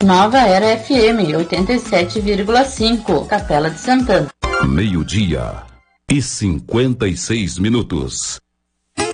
Nova Era FM 87,5, Capela de Santana. 12:56.